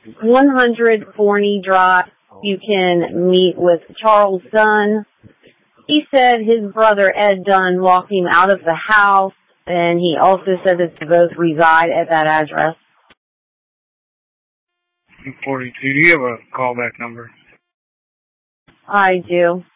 100 Forney Drive. You can meet with Charles Dunn. He said his brother Ed Dunn walked him out of the house, and he also said that they both reside at that address. 42. Do you have a callback number? I do.